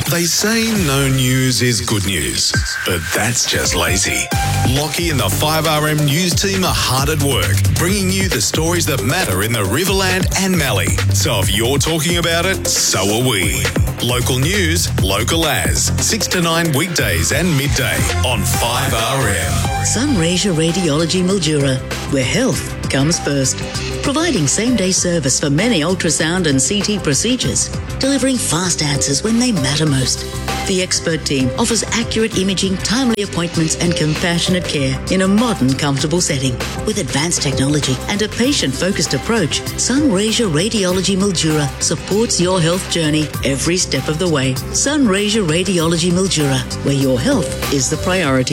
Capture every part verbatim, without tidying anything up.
They say no news is good news, but that's just lazy. Lockie and the five R M news team are hard at work, bringing you the stories that matter in the Riverland and Mallee. So if you're talking about it, so are we. Local news, local as. six to nine weekdays and midday on five R M. Sunraysia Radiology Mildura, where health comes first. Providing same-day service for many ultrasound and C T procedures, delivering fast answers when they matter most. The expert team offers accurate imaging, timely appointments and compassionate care in a modern, comfortable setting. With advanced technology and a patient-focused approach, Sunraysia Radiology Mildura supports your health journey every step of the way. Sunraysia Radiology Mildura, where your health is the priority.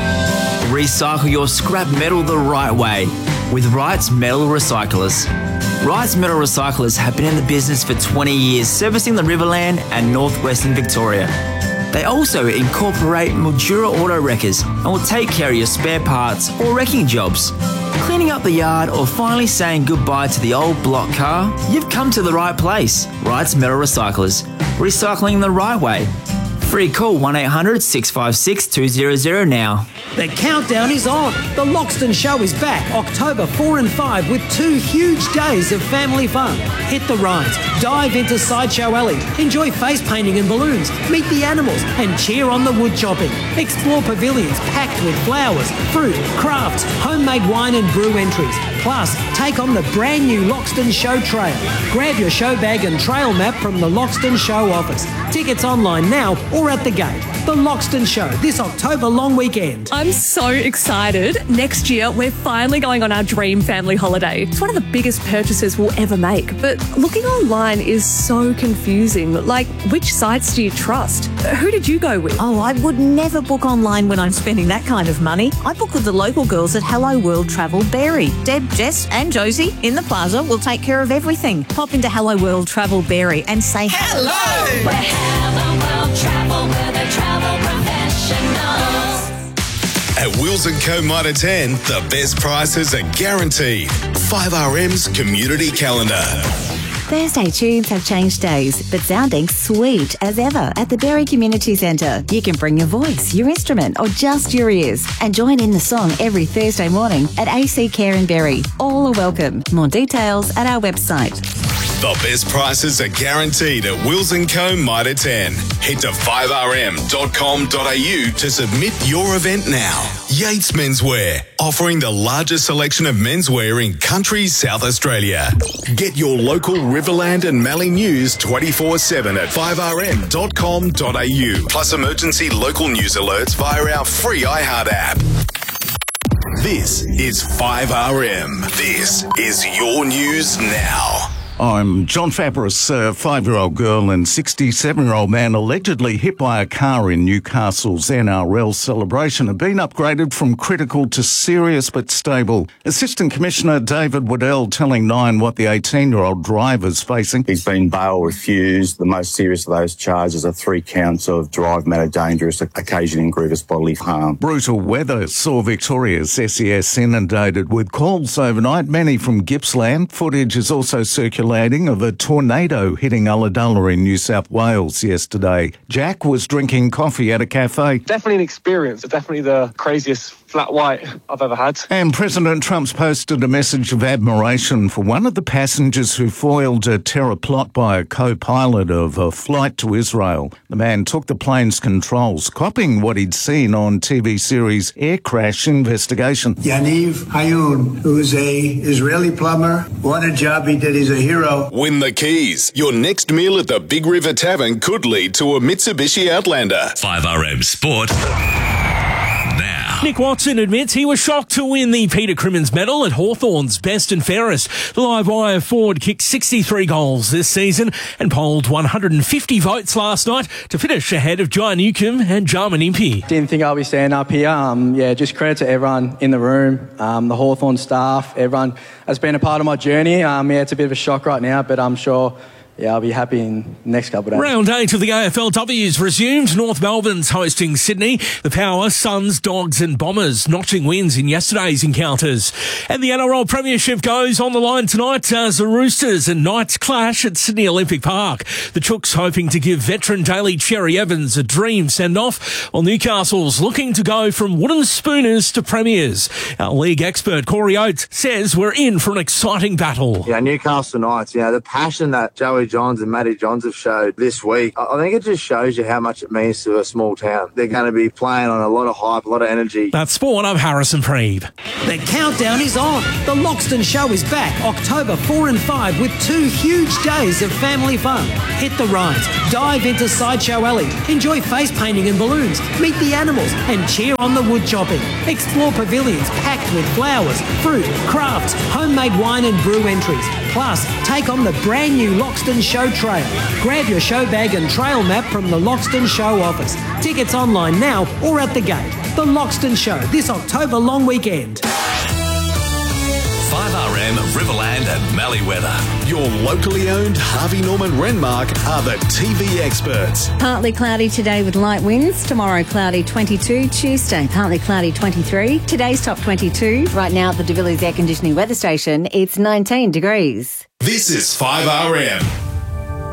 Recycle your scrap metal the right way with Wright's Metal Recyclers. Wright's Metal Recyclers have been in the business for twenty years, servicing the Riverland and northwestern Victoria. They also incorporate Mildura auto wreckers and will take care of your spare parts or wrecking jobs. Cleaning up the yard or finally saying goodbye to the old block car? You've come to the right place. Wright's Metal Recyclers. Recycling the right way. Free call one eight hundred six five six two hundred now. The countdown is on. The Loxton Show is back October four and five with two huge days of family fun. Hit the rides, dive into Sideshow Alley, enjoy face painting and balloons, meet the animals and cheer on the wood chopping. Explore pavilions packed with flowers, fruit, crafts, homemade wine and brew entries. Plus, take on the brand new Loxton Show Trail. Grab your show bag and trail map from the Loxton Show office. Tickets online now or at the gate. The Loxton Show this October long weekend. I'm so excited. Next year, we're finally going on our dream family holiday. It's one of the biggest purchases we'll ever make, but looking online is so confusing. Like, which sites do you trust? Who did you go with? Oh, I would never book online when I'm spending that kind of money. I book with the local girls at Hello World Travel Berry. Deb, Jess and Josie in the plaza will take care of everything. Pop into Hello World Travel Berry and say hello. We're Hello World Travel, we're the travel professionals. At Wills and Co Mitre ten, the best prices are guaranteed. five R M's community calendar. Thursday tunes have changed days, but sounding sweet as ever at the Berry Community Centre. You can bring your voice, your instrument, or just your ears and join in the song every Thursday morning at A C Care in Berry. All are welcome. More details at our website. The best prices are guaranteed at Wills and Co Mitre ten. Head to five r m dot com dot a u to submit your event now. Yates Menswear, offering the largest selection of menswear in country South Australia. Get your local Riverland and Mallee news twenty-four seven at five r m dot com dot a u. Plus emergency local news alerts via our free iHeart app. This is five R M. This is your news now. I'm John Fabris. A five-year-old girl and sixty-seven-year-old man allegedly hit by a car in Newcastle's N R L celebration have been upgraded from critical to serious but stable. Assistant Commissioner David Waddell telling Nine what the eighteen-year-old driver's facing. He's been bail refused. The most serious of those charges are three counts of drive matter dangerous, occasioning grievous bodily harm. Brutal weather saw Victoria's S E S inundated with calls overnight, many from Gippsland. Footage is also circulating of a tornado hitting Ulladulla in New South Wales yesterday. Jack was drinking coffee at a cafe. Definitely an experience. Definitely the craziest flat white I've ever had. And President Trump's posted a message of admiration for one of the passengers who foiled a terror plot by a co-pilot of a flight to Israel. The man took the plane's controls, copying what he'd seen on T V series Air Crash Investigation. Yaniv Hayun, who's a Israeli plumber. What a job he did. He's a hero. Win the keys. Your next meal at the Big River Tavern could lead to a Mitsubishi Outlander. five R M Sport. Nick Watson admits he was shocked to win the Peter Crimmins medal at Hawthorn's Best and Fairest. The live wire forward kicked sixty-three goals this season and polled one hundred fifty votes last night to finish ahead of Jai Newcomb and Jarman Impey. Didn't think I'll be standing up here. Um, yeah, just credit to everyone in the room, um, the Hawthorn staff, everyone has been a part of my journey. Um, yeah, it's a bit of a shock right now, but I'm sure yeah, I'll be happy in the next couple of days. Round eight of the A F L W's resumed. North Melbourne's hosting Sydney. The Power, Suns, Dogs and Bombers notching wins in yesterday's encounters. And the N R L Premiership goes on the line tonight as the Roosters and Knights clash at Sydney Olympic Park. The Chooks hoping to give veteran Daly Cherry Evans a dream send-off, while Newcastle's looking to go from wooden spooners to premiers. Our league expert Corey Oates says we're in for an exciting battle. Yeah, Newcastle Knights, you know, the passion that Joey Johns and Matty Johns have showed this week, I think it just shows you how much it means to a small town. They're going to be playing on a lot of hype, a lot of energy. That's Sport. I'm Harrison Preeb. The countdown is on. The Loxton Show is back October four and five with two huge days of family fun. Hit the rides, dive into Sideshow Alley, enjoy face painting and balloons, meet the animals and cheer on the wood chopping. Explore pavilions packed with flowers, fruit, crafts, homemade wine and brew entries. Plus, take on the brand new Loxton Show Trail. Grab your show bag and trail map from the Loxton Show office. Tickets online now or at the gate. The Loxton Show this October long weekend. five R M, Riverland and Mallee Weather. Your locally owned Harvey Norman Renmark are the T V experts. Partly cloudy today with light winds. Tomorrow cloudy twenty-two. Tuesday partly cloudy twenty-three. Today's top twenty-two. Right now at the De Villiers Air Conditioning Weather Station, it's nineteen degrees. This is five R M.